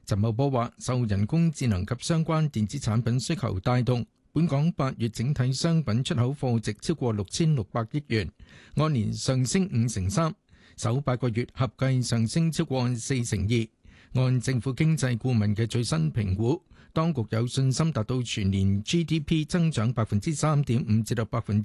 陳茂波話，受人工智能及相關電子產品需求帶動，本港8月整體商品出口貨值超過6600億元，按年上升5.3%，首8個月合計上升超過4.2%。按政府經濟顧問嘅最新評估，當局有信心達到全年 GDP 增長3.5%至到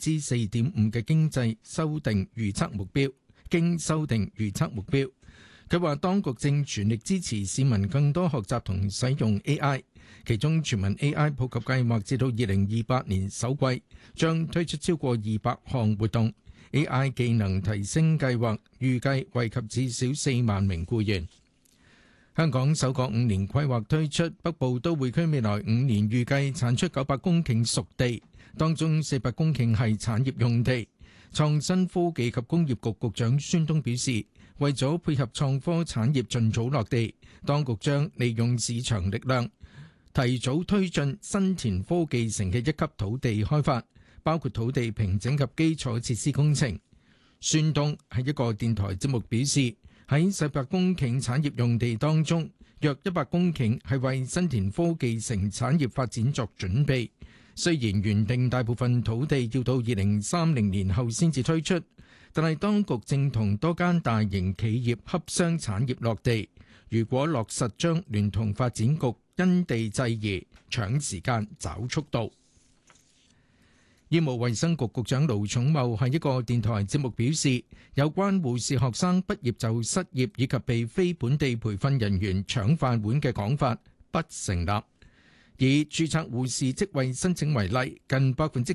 4.5%嘅經濟修訂預測目標。經修訂預測目標。佢話當局正全力支持市民更多學習同使用 AI， 其中全民 AI 普及計劃至到2028年首季將推出超過200項活動。AI 技能提升計劃預計惠及至少4萬名僱員。香港首個5年規劃推出，北部都會區未來5年預計產出900公頃熟地，當中400公頃係產業用地。創新科技及工業局局長孫東表示，為咗配合創科產業盡早落地，當局將利用市場力量，提早推進新田科技城嘅1級土地開發，包括土地平整及基礎設施工程。孫東喺一個電台節目表示，喺400公頃產業用地當中，約100公頃係為新田科技城產業發展作準備。雖然原定大部分土地要到2030年後先至推出，但係當局正同多間大型企業洽商產業落地。如果落實，將聯同發展局因地制宜，搶時間找速度。醫務衛生局局長盧寵茂喺一個電台節目表示，有關護士學生畢業就失業以及被非本地培訓人員搶飯碗嘅講法不成立。以註冊護士職位申請為例，近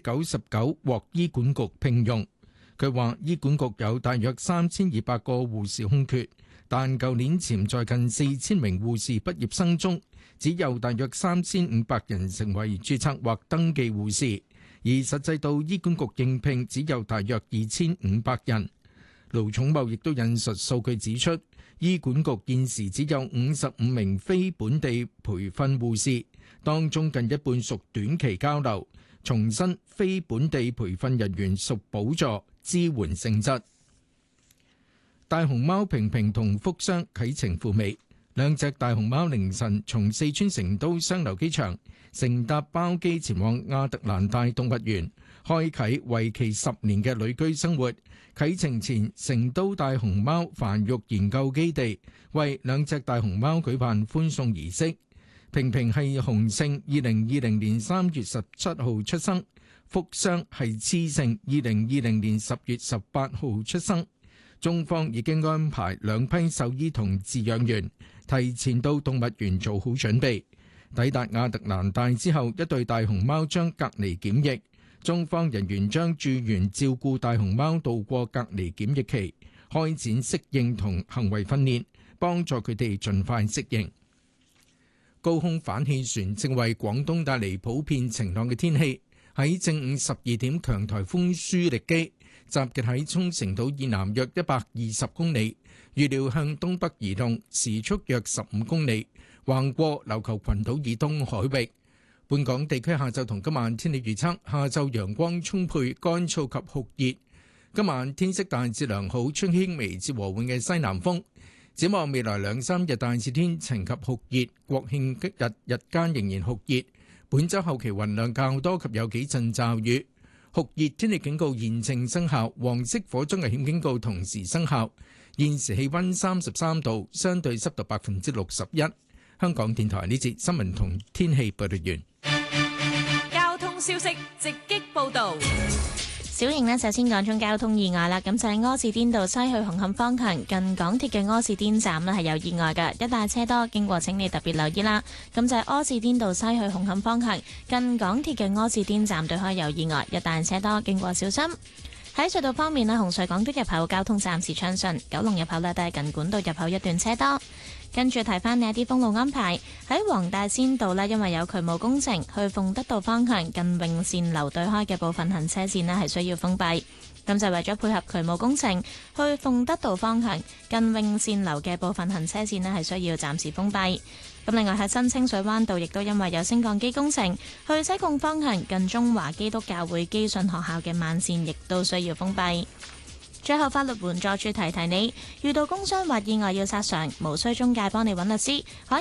99%獲醫管局聘用。佢話醫管局有大約3200個護士空缺，但舊年潛在近4000名護士畢業生中，只有大約3500人成為註冊或登記護士，而實際到醫管局應聘只有大約2500人。盧寵茂亦都引述數據指出，醫管局現時只有55名非本地培訓護士，當中近一半屬短期交流，重申非本地培訓人員屬補助支援性質。大熊貓平平同福箱啟程赴美，兩隻大熊貓凌晨從四川成都雙流機場乘搭包機前往亞特蘭大動物園，開啟為期10年嘅旅居生活。啟程前，成都大熊貓繁育研究基地為兩隻大熊貓舉辦歡送儀式。平平係雄性，2020年3月17號出生；福箱係雌性，2020年10月18號出生。中方已經安排兩批獸醫同飼養員提前到動物園做好準備。抵達亞特蘭大之後，一對大熊貓將隔離檢疫。中方人員將駐園照顧大熊貓度過隔離檢疫期，開展適應同行為訓練，幫助佢哋盡快適應。高空反氣旋正為廣東帶嚟普遍晴朗嘅天氣。喺正午12點，強颱風舒力基集結喺沖繩島以南約120公里，預料向東北移動，時速約15公里，橫過琉球群島以東海域。本港地區下晝同今晚天氣預測：下晝陽光充沛，乾燥及酷熱；今晚天色大致良好，吹輕微至和緩嘅西南風。展望未來2-3日大致天晴及酷熱，國慶吉日日間仍然酷熱。本週後期雲量較多及有幾陣驟雨，酷熱天氣警告現正生效，黃色火災危險警告同時生效。現時氣溫33度，相對濕度61%。香港電台呢節新聞同天氣報道完。 交通消息直擊報道。 小瑩呢，首先講中交通意外啦。咁就喺柯士甸道西去紅磡方向，近港鐵嘅柯士甸站呢係有意外嘅，一帶車多，經過請你特別留意啦。咁就係柯士甸道西去紅磡方向，近港鐵嘅柯士甸站對開有意外，一帶車多，經過小心。喺隧道方面呢，紅隧港島入口交通暫時暢順，九龍入口呢都係近管道入口一段車多。跟住提翻你一啲封路安排，喺黃大仙道呢，因為有渠務工程，去鳳德道方向近永善樓對開嘅部分行車線呢係需要封閉。咁就為咗配合渠務工程，去鳳德道方向近永善樓嘅部分行車線呢係需要暫時封閉。咁另外喺新清水灣道亦都因為有升降機工程，去西貢方向近中華基督教會基信學校嘅慢線亦都需要封閉。最後，法律援助處提提你，遇到工傷或意外要索償，無需中介幫你揾律師，可